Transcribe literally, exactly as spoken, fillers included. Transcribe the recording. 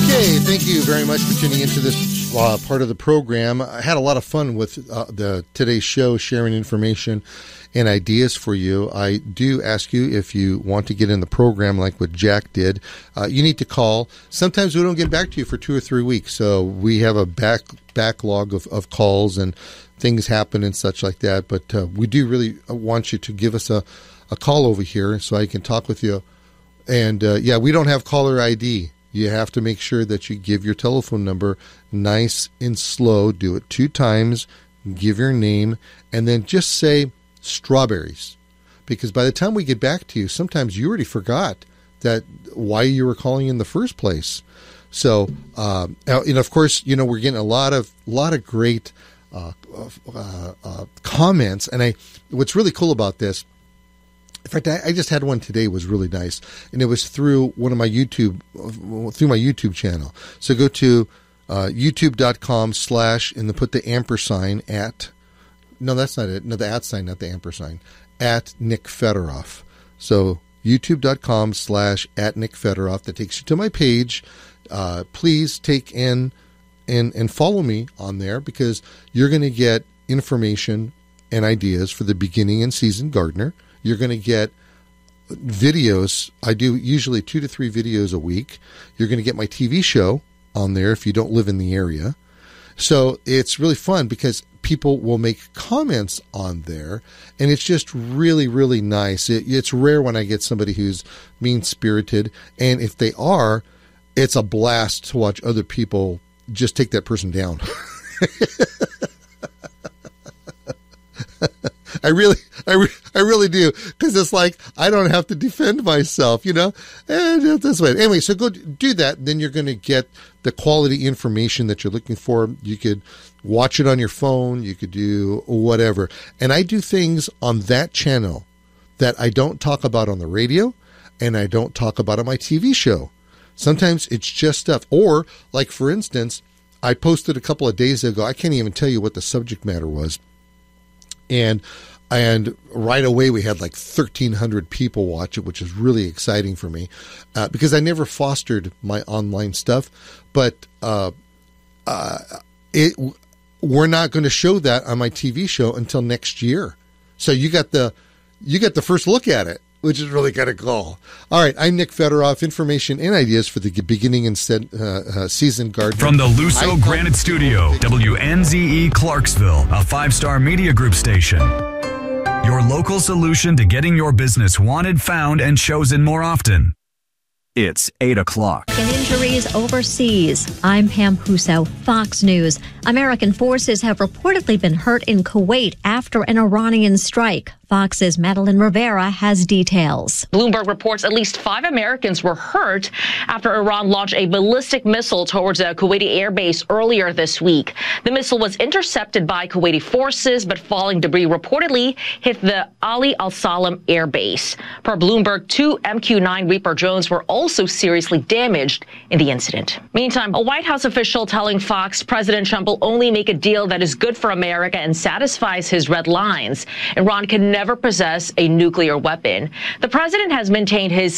Okay, thank you very much for tuning into this uh, part of the program. I had a lot of fun with uh, the today's show, sharing information and ideas for you. I do ask you, if you want to get in the program like what Jack did, uh, you need to call. Sometimes we don't get back to you for two or three weeks, so we have a back backlog of, of calls and things happen and such like that. But uh, we do really want you to give us a, a call over here so I can talk with you. And uh, yeah, we don't have caller I D. You have to make sure that you give your telephone number nice and slow. Do it two times. Give your name, and then just say strawberries. Because by the time we get back to you, sometimes you already forgot that why you were calling in the first place. So, uh, and of course, you know, we're getting a lot of lot of great uh, uh, uh, comments. And I, what's really cool about this, in fact, I, I just had one today. It was really nice, and it was through one of my YouTube, through my YouTube channel. So go to uh, youtube.com slash, and then put the ampersand at, no, that's not it. No, the at sign, not the ampersand, at Nick Fedoroff. So youtube.com slash at Nick Fedoroff. That takes you to my page. Uh, please take in and, and follow me on there, because you're going to get information and ideas for the beginning and season gardener. You're going to get videos. I do usually two to three videos a week. You're going to get my T V show on there if you don't live in the area. So it's really fun because people will make comments on there, and it's just really, really nice. It, it's rare when I get somebody who's mean-spirited, and if they are, it's a blast to watch other people just take that person down. I really, I, re- I really do, because it's like I don't have to defend myself, you know. And that's way. Anyway, so go do that. Then you're going to get the quality information that you're looking for. You could watch it on your phone. You could do whatever. And I do things on that channel that I don't talk about on the radio, and I don't talk about on my T V show. Sometimes it's just stuff. Or, like for instance, I posted a couple of days ago. I can't even tell you what the subject matter was. And and right away we had like thirteen hundred people watch it, which is really exciting for me, uh, because I never fostered my online stuff. But uh, uh, it we're not going to show that on my T V show until next year. So you got the you got the first look at it, which is really kind of cool. All right, I'm Nick Fedoroff. Information and ideas for the beginning and set, uh, uh, season garden. From the Luso I, Granite Studio, W N Z E Clarksville, a five-star media group station. Your local solution to getting your business wanted, found, and chosen more often. It's eight o'clock. And injuries overseas. I'm Pam Huso, Fox News. American forces have reportedly been hurt in Kuwait after an Iranian strike. Fox's Madeline Rivera has details. Bloomberg reports at least five Americans were hurt after Iran launched a ballistic missile towards a Kuwaiti airbase earlier this week. The missile was intercepted by Kuwaiti forces, but falling debris reportedly hit the Ali Al Salam airbase. Per Bloomberg, two M Q nine Reaper drones were also seriously damaged in the incident. Meantime, a White House official telling Fox President Trump will only make a deal that is good for America and satisfies his red lines. Iran can never possess a nuclear weapon. The president has maintained his